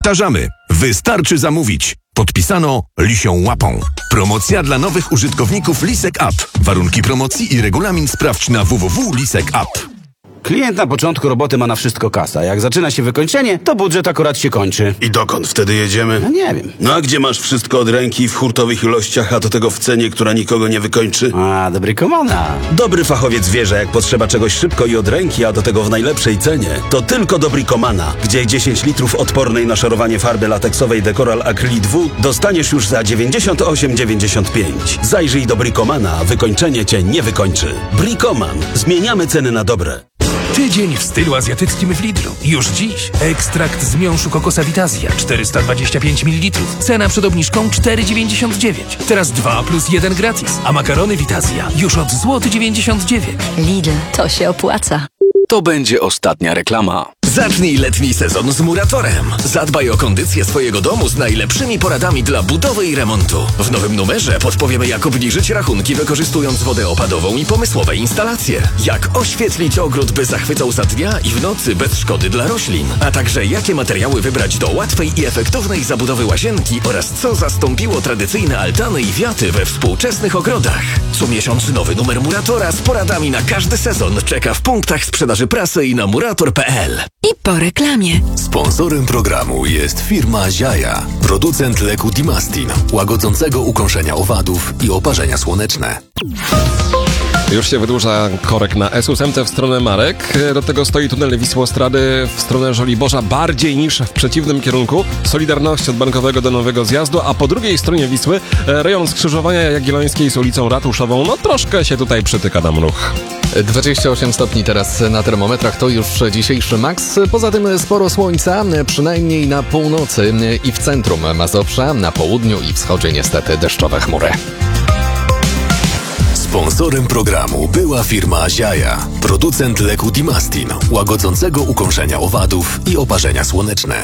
Powtarzamy. Wystarczy zamówić. Podpisano Lisią Łapą. Promocja dla nowych użytkowników Lisek App. Warunki promocji i regulamin sprawdź na www.lisek.app. Klient na początku roboty ma na wszystko kasa. Jak zaczyna się wykończenie, to budżet akurat się kończy. I dokąd wtedy jedziemy? No nie wiem. No a gdzie masz wszystko od ręki w hurtowych ilościach, a do tego w cenie, która nikogo nie wykończy? A, dobry komanda. Dobry fachowiec wie, że jak potrzeba czegoś szybko i od ręki, a do tego w najlepszej cenie, to tylko do Bricomana, gdzie 10 litrów odpornej na szorowanie farby lateksowej Decoral Acrylic W dostaniesz już za 98,95. Zajrzyj do Bricomana, wykończenie cię nie wykończy. Bricoman. Zmieniamy ceny na dobre. Tydzień w stylu azjatyckim w Lidlu. Już dziś ekstrakt z miąższu kokosa Vitazja 425 ml. Cena przed obniżką 4,99. Teraz 2 plus 1 gratis. A makarony Vitazja już od złoty 99. Lidl, to się opłaca. To będzie ostatnia reklama. Zacznij letni sezon z Muratorem. Zadbaj o kondycję swojego domu z najlepszymi poradami dla budowy i remontu. W nowym numerze podpowiemy, jak obniżyć rachunki, wykorzystując wodę opadową i pomysłowe instalacje. Jak oświetlić ogród, by zachwycał za dnia i w nocy bez szkody dla roślin. A także jakie materiały wybrać do łatwej i efektownej zabudowy łazienki oraz co zastąpiło tradycyjne altany i wiaty we współczesnych ogrodach. Co miesiąc nowy numer Muratora z poradami na każdy sezon czeka w punktach sprzedaży prasy i na murator.pl. I po reklamie. Sponsorem programu jest firma Ziaja, producent leku Dimastin, łagodzącego ukąszenia owadów i oparzenia słoneczne. Już się wydłuża korek na S8 w stronę Marek. Do tego stoi tunel Wisłostrady w stronę Żoliborza bardziej niż w przeciwnym kierunku. Solidarności od Bankowego do Nowego Zjazdu, a po drugiej stronie Wisły rejon skrzyżowania Jagiellońskiej z ulicą Ratuszową. No troszkę się tutaj przytyka nam ruch. 28 stopni teraz na termometrach, to już dzisiejszy maks. Poza tym sporo słońca, przynajmniej na północy i w centrum Mazowsza, na południu i wschodzie niestety deszczowe chmury. Sponsorem programu była firma Ziaja, producent leku Dimastin, łagodzącego ukąszenia owadów i oparzenia słoneczne.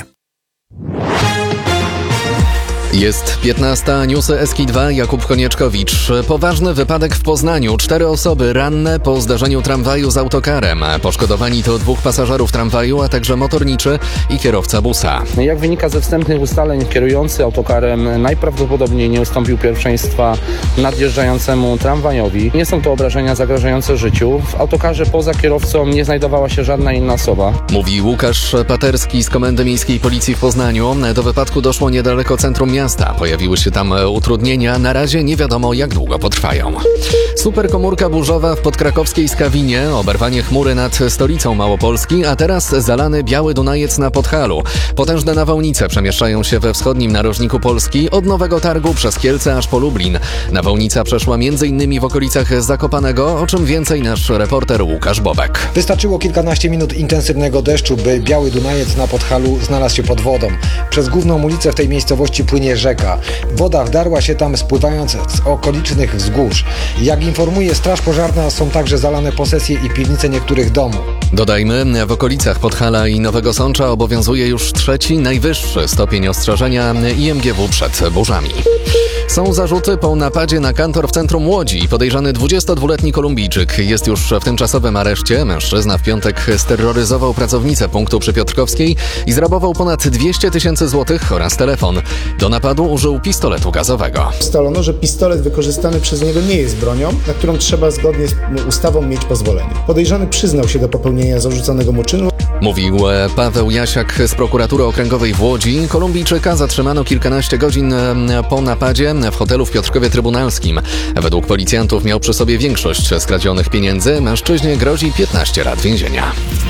Jest 15, newsy SK2, Jakub Konieczkowicz. Poważny wypadek w Poznaniu. 4 osoby ranne po zdarzeniu tramwaju z autokarem. Poszkodowani to 2 pasażerów tramwaju, a także motorniczy i kierowca busa. Jak wynika ze wstępnych ustaleń, kierujący autokarem najprawdopodobniej nie ustąpił pierwszeństwa nadjeżdżającemu tramwajowi. Nie są to obrażenia zagrażające życiu. W autokarze poza kierowcą nie znajdowała się żadna inna osoba. Mówi Łukasz Paterski z Komendy Miejskiej Policji w Poznaniu. Do wypadku doszło niedaleko centrum miasta. Pojawiły się tam utrudnienia. Na razie nie wiadomo, jak długo potrwają. Superkomórka burzowa w podkrakowskiej Skawinie. Oberwanie chmury nad stolicą Małopolski, a teraz zalany Biały Dunajec na Podhalu. Potężne nawałnice przemieszczają się we wschodnim narożniku Polski od Nowego Targu przez Kielce aż po Lublin. Nawałnica przeszła m.in. w okolicach Zakopanego, o czym więcej nasz reporter Łukasz Bobek. Wystarczyło kilkanaście minut intensywnego deszczu, by Biały Dunajec na Podhalu znalazł się pod wodą. Przez główną ulicę w tej miejscowości płynie rzeka. Woda wdarła się tam, spływając z okolicznych wzgórz. Jak informuje Straż Pożarna, są także zalane posesje i piwnice niektórych domów. Dodajmy, w okolicach Podhala i Nowego Sącza obowiązuje już 3. najwyższy stopień ostrzeżenia IMGW przed burzami. Są zarzuty po napadzie na kantor w centrum Łodzi. Podejrzany 22-letni Kolumbijczyk jest już w tymczasowym areszcie. Mężczyzna w piątek steroryzował pracownicę punktu przy Piotrkowskiej i zrabował ponad 200 000 złotych oraz telefon. Do napadu użył pistoletu gazowego. Ustalono, że pistolet wykorzystany przez niego nie jest bronią, na którą trzeba zgodnie z ustawą mieć pozwolenie. Podejrzany przyznał się do popełnienia zarzuconego mu czynu. Mówił Paweł Jasiak z prokuratury okręgowej w Łodzi. Kolumbijczyka zatrzymano kilkanaście godzin po napadzie w hotelu w Piotrkowie Trybunalskim. Według policjantów miał przy sobie większość skradzionych pieniędzy. Mężczyźnie grozi 15 lat więzienia.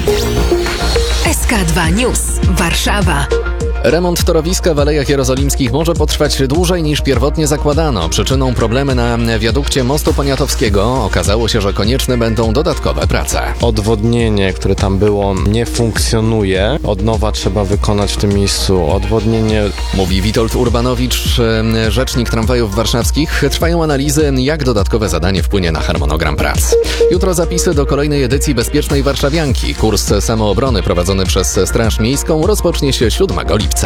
SK2 News. Warszawa. Remont torowiska w Alejach Jerozolimskich może potrwać dłużej niż pierwotnie zakładano. Przyczyną problemy na wiadukcie mostu Poniatowskiego okazało się, że konieczne będą dodatkowe prace. Odwodnienie, które tam było, nie funkcjonuje. Od nowa trzeba wykonać w tym miejscu odwodnienie. Mówi Witold Urbanowicz, rzecznik tramwajów warszawskich. Trwają analizy, jak dodatkowe zadanie wpłynie na harmonogram prac. Jutro zapisy do kolejnej edycji Bezpiecznej Warszawianki. Kurs samoobrony prowadzony przez Straż Miejską rozpocznie się 7 lipca.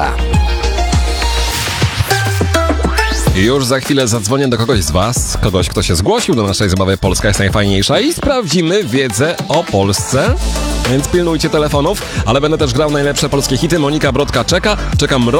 Już za chwilę zadzwonię do kogoś z Was, kogoś, kto się zgłosił do naszej zabawy Polska jest najfajniejsza i sprawdzimy wiedzę o Polsce. Więc pilnujcie telefonów, ale będę też grał najlepsze polskie hity. Monika Brodka czeka. Czekam